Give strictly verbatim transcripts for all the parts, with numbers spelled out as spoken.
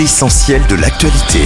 Essentiel de l'actualité.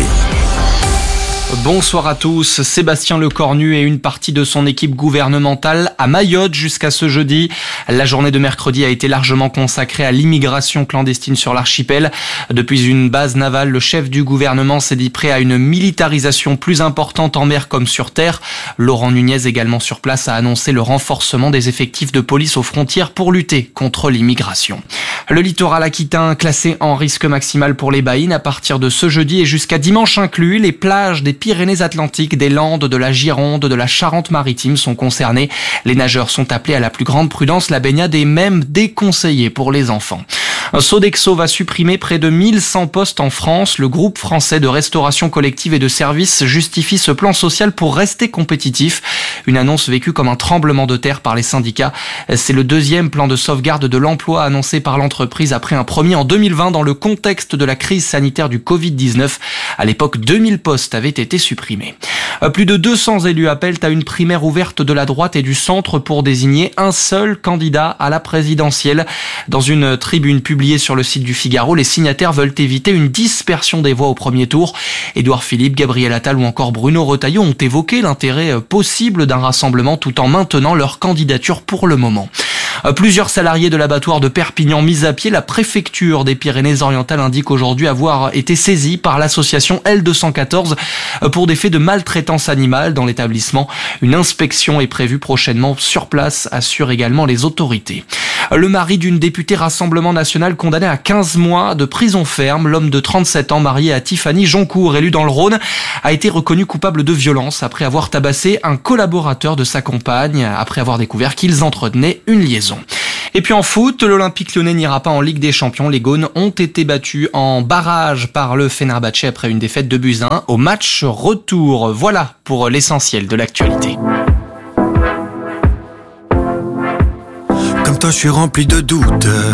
Bonsoir à tous. Sébastien Lecornu et une partie de son équipe gouvernementale à Mayotte jusqu'à ce jeudi. La journée de mercredi a été largement consacrée à l'immigration clandestine sur l'archipel. Depuis une base navale, le chef du gouvernement s'est dit prêt à une militarisation plus importante en mer comme sur terre. Laurent Nunez, également sur place, a annoncé le renforcement des effectifs de police aux frontières pour lutter contre l'immigration. Le littoral aquitain classé en risque maximal pour les baïnes à partir de ce jeudi et jusqu'à dimanche inclus. Les plages des Pyrénées-Atlantiques, des Landes, de la Gironde, de la Charente-Maritime sont concernées. Les nageurs sont appelés à la plus grande prudence. La baignade est même déconseillée pour les enfants. Sodexo va supprimer près de mille cent postes en France. Le groupe français de restauration collective et de services justifie ce plan social pour rester compétitif. Une annonce vécue comme un tremblement de terre par les syndicats. C'est le deuxième plan de sauvegarde de l'emploi annoncé par l'entreprise après un premier en deux mille vingt dans le contexte de la crise sanitaire du covid dix-neuf. À l'époque, deux mille postes avaient été supprimés. Plus de deux cents élus appellent à une primaire ouverte de la droite et du centre pour désigner un seul candidat à la présidentielle. Dans une tribune publiée sur le site du Figaro, les signataires veulent éviter une dispersion des voix au premier tour. Édouard Philippe, Gabriel Attal ou encore Bruno Retailleau ont évoqué l'intérêt possible d'un rassemblement tout en maintenant leur candidature pour le moment. Plusieurs salariés de l'abattoir de Perpignan mis à pied, la préfecture des Pyrénées-Orientales indique aujourd'hui avoir été saisie par l'association L deux cent quatorze pour des faits de maltraitance animale dans l'établissement. Une inspection est prévue prochainement sur place, assurent également les autorités. Le mari d'une députée Rassemblement National condamné à quinze mois de prison ferme, l'homme de trente-sept ans marié à Tiffany Joncourt, élu dans le Rhône, a été reconnu coupable de violence après avoir tabassé un collaborateur de sa compagne, après avoir découvert qu'ils entretenaient une liaison. Et puis en foot, l'Olympique Lyonnais n'ira pas en Ligue des Champions. Les Gaunes ont été battus en barrage par le Fenerbahçe après une défaite de buts à un au match retour. Voilà pour l'essentiel de l'actualité. Comme toi, je suis rempli de doutes.